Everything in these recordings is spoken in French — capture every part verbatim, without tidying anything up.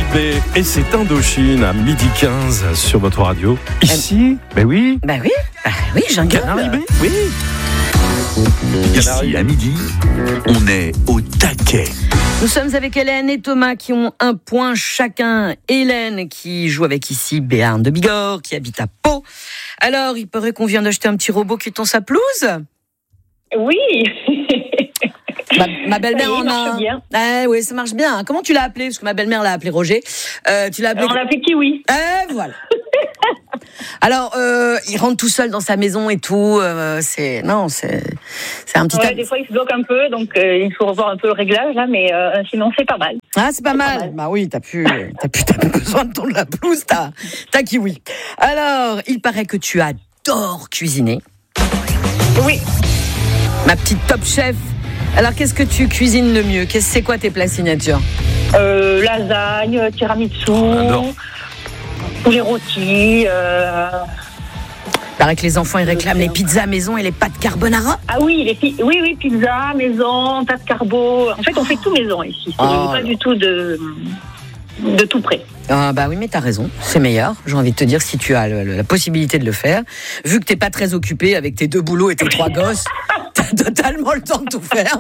B et c'est Indochine à midi quinze sur votre radio. Ici, ben oui. Bah oui, bah oui, j'en Canary B, oui. Ici, à midi, on est au taquet. Nous sommes avec Hélène et Thomas qui ont un point chacun. Hélène qui joue avec ici Béarn de Bigorre, qui habite à Pau. Alors, il paraît qu'on vient d'acheter un petit robot qui tond sa pelouse. Oui. Ma, ma belle-mère en a marche un. bien. Ah, oui, ça marche bien. Comment tu l'as appelé? Parce que ma belle-mère l'a appelé Roger. Euh, tu l'as appelé... On l'a appelé Kiwi. Eh, voilà. Alors, euh, il rentre tout seul dans sa maison et tout. Euh, c'est non, c'est c'est un petit. Ouais, ab... des fois il se bloque un peu, donc euh, il faut revoir un peu le réglage là, mais euh, sinon c'est pas mal. Ah, c'est pas, c'est mal. pas mal. Bah oui, t'as pu, t'as pu, t'as plus besoin de tondre la pelouse, t'as, t'as Kiwi. Alors, il paraît que tu adores cuisiner. Oui. Ma petite top chef. Alors, qu'est-ce que tu cuisines le mieux? Qu'est-ce, c'est quoi tes plats signature? Euh, lasagne, tiramisu, adore. poulet rôti. Euh... Il paraît que les enfants ils réclament les pizzas maison et les pâtes carbonara. Ah oui, les pi- oui, oui, pizza, maison, pâte carbo. En fait, on fait tout maison ici. C'est Oh pas là. du tout de de tout près. Ah bah oui, mais t'as raison, c'est meilleur. J'ai envie de te dire, si tu as le- le- la possibilité de le faire, vu que t'es pas très occupé avec tes deux boulots et tes trois gosses, t'as totalement le temps de tout faire.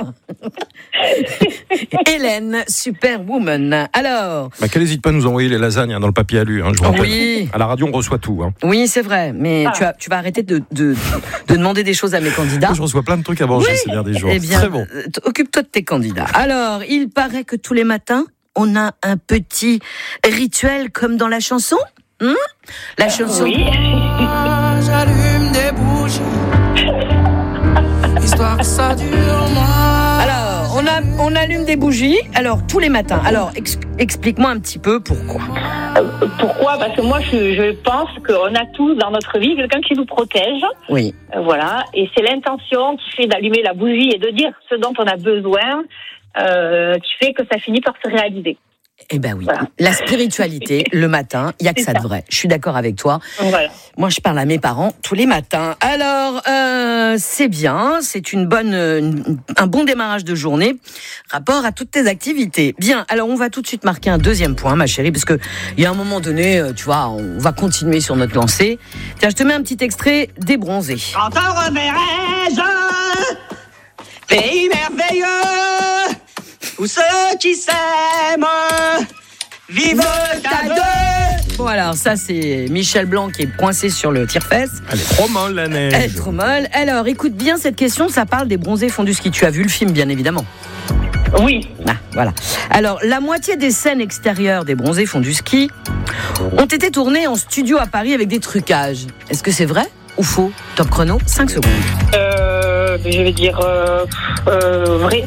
Hélène, superwoman. Alors, Bah, qu'elle n'hésite pas à nous envoyer les lasagnes hein, dans le papier alu. Hein, je vous rappelle. Oui. À la radio, on reçoit tout. Hein. oui, c'est vrai, mais Ah. tu, as, tu vas arrêter de, de, de demander des choses à mes candidats. Je reçois plein de trucs à manger ces derniers jours. Eh bien, Très bon. euh, t- occupe-toi de tes candidats. Alors, il paraît que tous les matins, on a un petit rituel comme dans la chanson. Hum la chanson. Oui. J'allume des bougies, histoire que ça dure moi. Alors, on, a, on allume des bougies. Alors, tous les matins. Alors, ex- explique-moi un petit peu pourquoi. Euh, pourquoi? Parce que moi, je, je pense qu'on a tous dans notre vie quelqu'un qui nous protège. Oui. Euh, Voilà. Et c'est l'intention qui fait d'allumer la bougie et de dire ce dont on a besoin euh, qui fait que ça finit par se réaliser. Eh ben oui. Voilà. La spiritualité, le matin, il y a que C'est ça de ça. vrai. Je suis d'accord avec toi. Voilà. Moi, je parle à mes parents tous les matins. Alors, euh, c'est bien, c'est une bonne, une- un bon démarrage de journée, rapport à toutes tes activités. Bien, alors on va tout de suite marquer un deuxième point, ma chérie, parce que il y a un moment donné, euh, tu vois, on va continuer sur notre lancée. Tiens, je te mets un petit extrait des Bronzés. Quand on reverrai-je, pays merveilleux, où ceux qui s'aiment vivent à deux. Bon, alors ça, c'est Michel Blanc qui est coincé sur le tire-fesse. Elle est trop molle, la neige. Elle est trop molle. Alors, écoute bien cette question, ça parle des Bronzés font du ski. Tu as vu le film, bien évidemment. Oui. Ah, voilà. Alors, la moitié des scènes extérieures des Bronzés font du ski ont été tournées en studio à Paris avec des trucages. Est-ce que c'est vrai ou faux? Top chrono, cinq secondes. Euh, je vais dire euh, euh, vrai.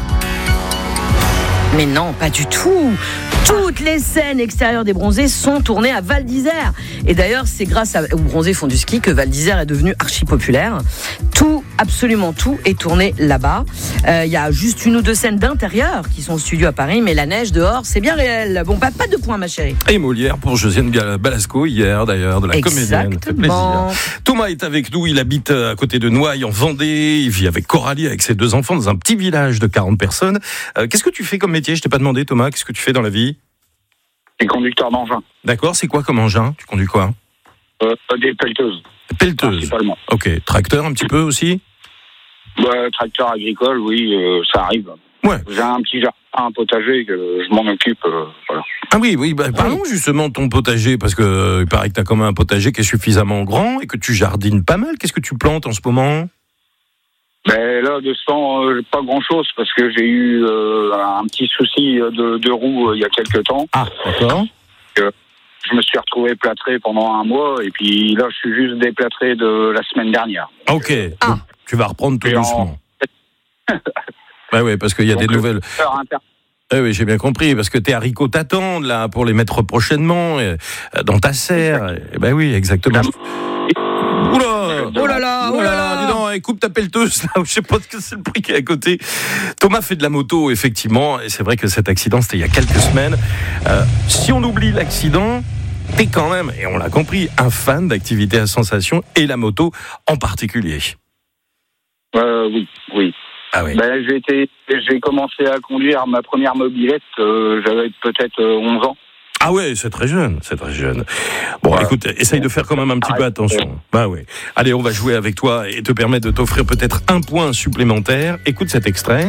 Mais non, pas du tout. Toutes les scènes extérieures des Bronzés sont tournées à Val d'Isère. Et d'ailleurs, c'est grâce à- aux Bronzés font du ski que Val d'Isère est devenu archi populaire. Tout, absolument tout, est tourné là-bas. Euh, Il y a juste une ou deux scènes d'intérieur qui sont au studio à Paris, mais la neige dehors, c'est bien réel. Bon, pas, pas de points, ma chérie. Et Molière pour Josiane Gal- Balasco hier d'ailleurs, de la comédienne. Ça fait Exactement. plaisir. Thomas est avec nous, il habite à côté de Noailles en Vendée, il vit avec Coralie, avec ses deux enfants dans un petit village de quarante personnes. Euh, qu'est-ce que tu fais comme métier? Je t'ai pas demandé Thomas, qu'est-ce que tu fais dans la vie? Je suis conducteur d'engin. D'accord, c'est quoi comme engin? Tu conduis quoi? Euh, des pelleteuses, Pelleteuse. principalement. Ok, tracteur un petit peu aussi? Ouais, tracteur agricole, oui, euh, ça arrive. Ouais. J'ai un petit jardin, un potager, que je m'en occupe. Euh, voilà. Ah oui, oui, bah, parlons justement de ton potager, parce que euh, il paraît que tu as quand même un potager qui est suffisamment grand et que tu jardines pas mal. Qu'est-ce que tu plantes en ce moment? Mais là, de ce temps, euh, pas grand-chose, parce que j'ai eu euh, un petit souci de, de roue euh, il y a quelques temps. Ah, d'accord. Je me suis retrouvé plâtré pendant un mois, et puis là, je suis juste déplâtré de la semaine dernière. Ok, Ah. donc, tu vas reprendre tout Et en- doucement. Ouais, ouais, parce qu'il y a Donc, des nouvelles... euh, inter- Eh oui, j'ai bien compris, parce que tes haricots t'attendent, là, pour les mettre prochainement, euh, dans ta serre. Eh ben oui, exactement. Oula! Oh là là, oh là là. Dis donc, eh, coupe ta pelleteuse, là, je sais pas ce que c'est le prix qui est à côté. Thomas fait de la moto, effectivement, et c'est vrai que cet accident, c'était il y a quelques semaines. Euh, si on oublie l'accident, t'es quand même, et on l'a compris, un fan d'activité à sensation, et la moto en particulier. Euh, oui, oui. Ah oui. Ben, j'ai été, j'ai commencé à conduire ma première mobilette, euh, j'avais peut-être euh, onze ans. Ah ouais, c'est très jeune, c'est très jeune. Bon, ouais. Écoute, essaye de faire quand même un petit peu attention. Bah ouais. Allez, on va jouer avec toi et te permettre de t'offrir peut-être un point supplémentaire. Écoute cet extrait.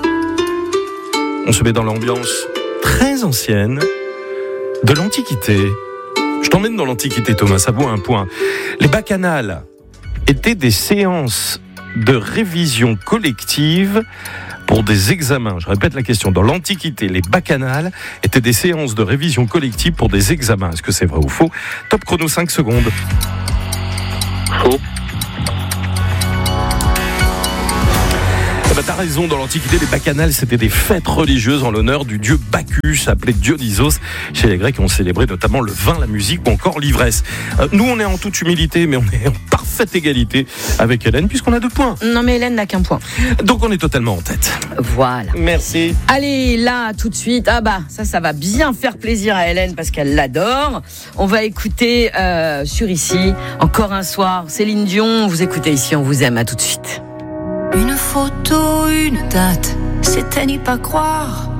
On se met dans l'ambiance très ancienne de l'Antiquité. Je t'emmène dans l'Antiquité, Thomas, ça vaut un point. Les bacchanales étaient des séances de révision collective pour des examens. Je répète la question. Dans l'Antiquité, les bacchanales étaient des séances de révision collective pour des examens. Est-ce que c'est vrai ou faux? Top chrono, cinq secondes. Faux. Eh ben, t'as raison, dans l'Antiquité, les bacchanales, c'était des fêtes religieuses en l'honneur du dieu Bacchus, appelé Dionysos. Chez les Grecs, on célébrait notamment le vin, la musique ou encore l'ivresse. Euh, nous, on est en toute humilité, mais on est en parfaite égalité avec Hélène, puisqu'on a deux points. Non, mais Hélène n'a qu'un point. Donc, on est totalement en tête. Voilà. Merci. Allez, là, tout de suite. Ah bah, ça, ça va bien faire plaisir à Hélène parce qu'elle l'adore. On va écouter euh, sur Ici, encore un soir, Céline Dion. Vous écoutez Ici, on vous aime. À tout de suite. Une photo, une date, c'était n'y pas croire.